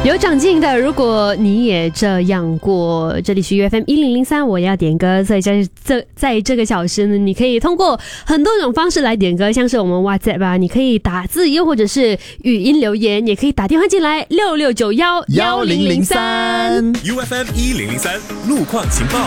有长进的，如果你也这样过，这里是 UFM1003，我要点歌。所以在这个小时呢，你可以通过很多种方式来点歌，像是我们 WhatsApp 啊，你可以打字，又或者是语音留言，也可以打电话进来66911003。 UFM1003 路况情报。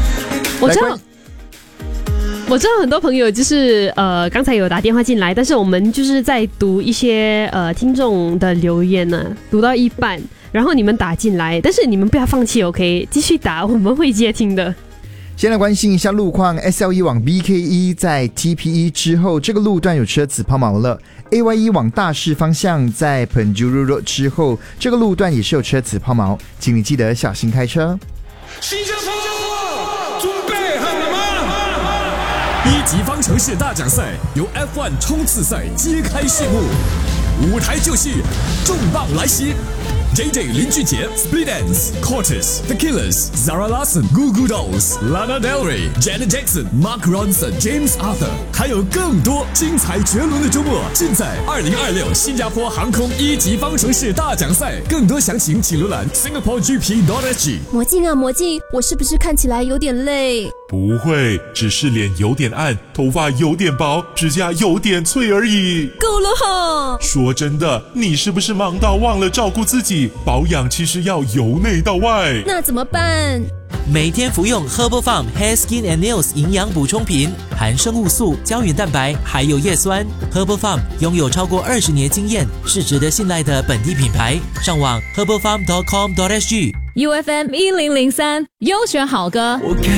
我知道很多朋友就是刚才有打电话进来，但是我们就是在读一些听众的留言呢，读到一半，然后你们打进来，但是你们不要放弃 ，OK， 继续打，我们会接听的。 先来关心一下路况 ，SL1 往 BKE 在 TPE 之后，这个路段有车子抛锚了。AY1 往大市方向在 Penjuru Road 之后，这个路段也是有车子抛锚，请你记得小心开车。 新加坡准备好了吗？ 一级方程式大奖赛由 F1 冲刺赛揭开序幕，舞台就绪，重磅来袭。JJ 林俊杰、Split Enz、Cortez、The Killers、Zara Larsson、Goo Goo Dolls、Lana Del Rey、Janet Jackson、Mark Ronson、James Arthur， 还有更多精彩绝伦的周末，尽在2026新加坡航空一级方程式大奖赛。更多详情请浏览 SingaporeGP.sg。 魔镜啊魔镜，我是不是看起来有点累？ 不会，只是脸有点暗，头发有点薄，指甲有点脆而已。 够了哈！ 说真的，你是不是忙到忘了照顾自己？保养其实要由内到外。 那怎么办？ 每天服用 Herbal Farm Hair Skin and Nails 营养补充品，含生物素、胶原蛋白，还有叶酸。Herbal Farm 拥有超过20年经验，是值得信赖的本地品牌。上网 herbalfarm.com.sg。 UFM1003 优选好歌。 我